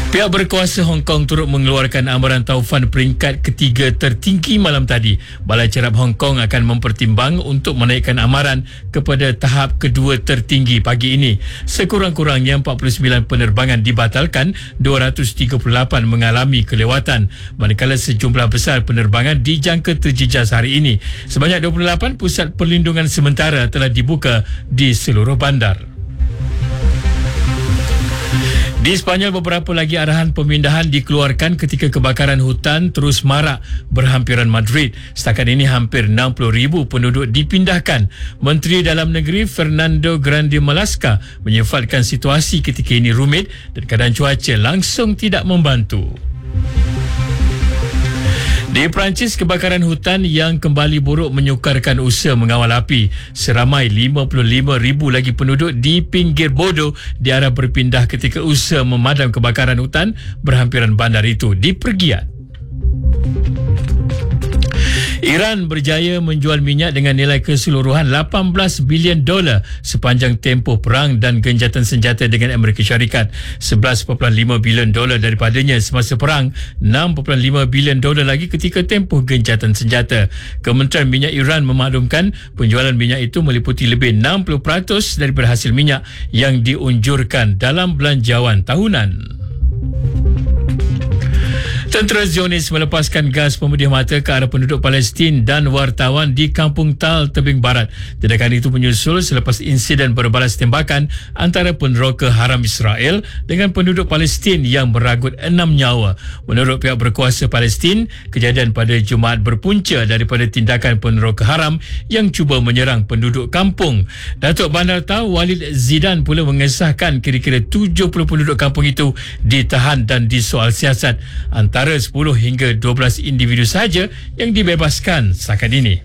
Pihak berkuasa Hong Kong turut mengeluarkan amaran taufan peringkat ketiga tertinggi malam tadi. Balai Cerap Hong Kong akan mempertimbang untuk menaikkan amaran kepada tahap kedua tertinggi pagi ini. Sekurang-kurangnya 49 penerbangan dibatalkan, 238 mengalami kelewatan. Manakala sejumlah besar penerbangan dijangka terjejas hari ini. Sebanyak 28 pusat perlindungan sementara telah dibuka di seluruh bandar. Di Sepanyol, beberapa lagi arahan pemindahan dikeluarkan ketika kebakaran hutan terus marak berhampiran Madrid. Setakat ini hampir 60,000 penduduk dipindahkan. Menteri Dalam Negeri Fernando Grande Marlaska menyifatkan situasi ketika ini rumit dan keadaan cuaca langsung tidak membantu. Di Perancis, kebakaran hutan yang kembali buruk menyukarkan usaha mengawal api. Seramai 55,000 lagi penduduk di pinggir Bordeaux diarah berpindah ketika usaha memadam kebakaran hutan berhampiran bandar itu dipergiat. Iran berjaya menjual minyak dengan nilai keseluruhan $18 bilion sepanjang tempoh perang dan genjatan senjata dengan Amerika Syarikat. $11.5 bilion daripadanya semasa perang, $6.5 bilion lagi ketika tempoh genjatan senjata. Kementerian Minyak Iran memaklumkan penjualan minyak itu meliputi lebih 60% daripada hasil minyak yang diunjurkan dalam belanjawan tahunan. Tentera Zionis melepaskan gas pemedih mata ke arah penduduk Palestin dan wartawan di Kampung Tal, Tebing Barat. Tindakan itu menyusul selepas insiden berbalas tembakan antara peneroka haram Israel dengan penduduk Palestin yang meragut 6 nyawa. Menurut pihak berkuasa Palestin, kejadian pada Jumaat berpunca daripada tindakan peneroka haram yang cuba menyerang penduduk kampung. Datuk Bandar Tau Walid Zidan pula mengesahkan kira-kira 70 penduduk kampung itu ditahan dan disoal siasat. Antara 10 hingga 12 individu sahaja yang dibebaskan setakat ini.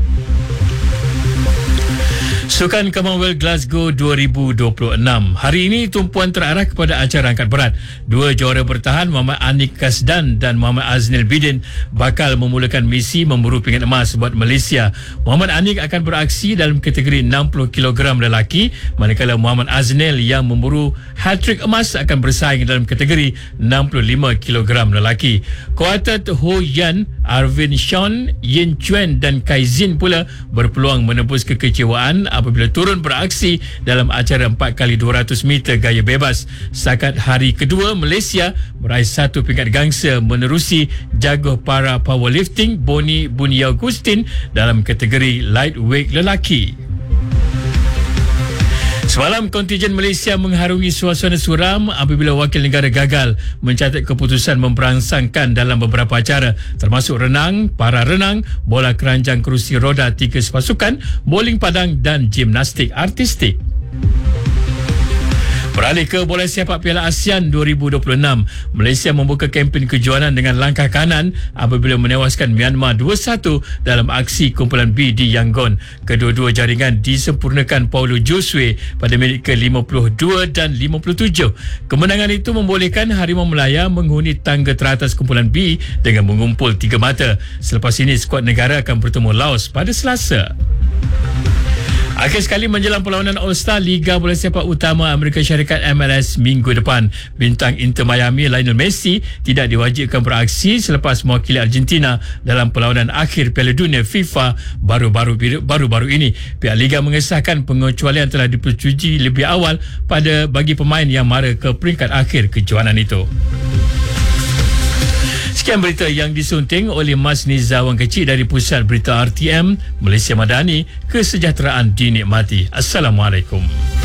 Sukan Commonwealth Glasgow 2026. Hari ini tumpuan terarah kepada acara angkat berat. Dua jawara bertahan Muhammad Anik Kasdan dan Muhammad Aznil Bidin bakal memulakan misi memburu pingat emas buat Malaysia. Muhammad Anik akan beraksi dalam kategori 60 kg lelaki, manakala Muhammad Aznil yang memburu hat-trick emas akan bersaing dalam kategori 65 kg lelaki. Kuartet Ho Yan, Arvin Sean, Yin Chuen dan Kai Zin pula berpeluang menembus kekecewaan apabila turun beraksi dalam acara 4x200 meter gaya bebas. Setakat hari kedua, Malaysia meraih satu peringkat gangsa menerusi jaguh para powerlifting Boni Buniau Gustin dalam kategori lightweight lelaki. Semalam, kontijen Malaysia mengharungi suasana suram apabila wakil negara gagal mencatat keputusan memperangsangkan dalam beberapa acara termasuk renang, para renang, bola keranjang kerusi roda 3 sepasukan, bowling padang dan gimnastik artistik. Beralih ke bola sepak Piala ASEAN 2026, Malaysia membuka kempen kejuanan dengan langkah kanan apabila menewaskan Myanmar 2-1 dalam aksi kumpulan B di Yangon. Kedua-dua jaringan disempurnakan Paulo Josue pada minit ke-52 dan 57. Kemenangan itu membolehkan Harimau Melaya menghuni tangga teratas kumpulan B dengan mengumpul 3 mata. Selepas ini, skuad negara akan bertemu Laos pada Selasa. Akhir sekali, menjelang perlawanan All-Star Liga Bola Sepak Utama Amerika Syarikat MLS minggu depan, bintang Inter Miami Lionel Messi tidak diwajibkan beraksi selepas mewakili Argentina dalam perlawanan akhir Piala Dunia FIFA baru-baru ini. Pihak Liga mengesahkan pengecualian telah dipersetujui lebih awal bagi pemain yang mara ke peringkat akhir kejohanan itu. Sekian berita yang disunting oleh Mas Nizar Wang Kecil dari Pusat Berita RTM Malaysia Madani. Kesejahteraan dinikmati. Assalamualaikum.